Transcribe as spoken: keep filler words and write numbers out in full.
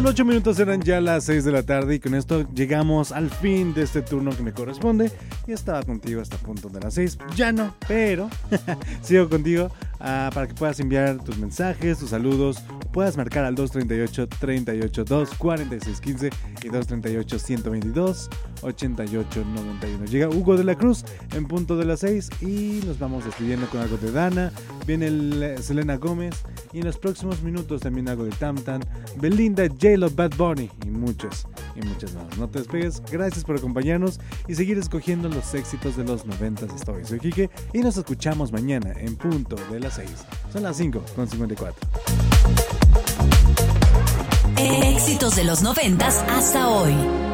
Con ocho minutos eran ya las seis de la tarde y con esto llegamos al fin de este turno que me corresponde. Y estaba contigo hasta punto de las seis. Ya no, pero sigo contigo uh, para que puedas enviar tus mensajes, tus saludos. Puedas marcar al dos treinta y ocho, treinta y ocho, dos cuarenta y seis quince y dos treinta y ocho, ciento veintidós, ochenta y ocho noventa y uno. Llega Hugo de la Cruz en punto de las seis y nos vamos despidiendo con algo de Dana. Viene el, Selena Gómez y en los próximos minutos también algo de Tam Tam, Belinda, J-Lo, Bad Bunny y muchos y muchas más. No te despegues, gracias por acompañarnos y seguir escogiendo los éxitos de los noventas. Estoy, soy Quique y nos escuchamos mañana en punto de las seis. Son las cinco con cincuenta y cuatro. Éxitos de los noventas hasta hoy.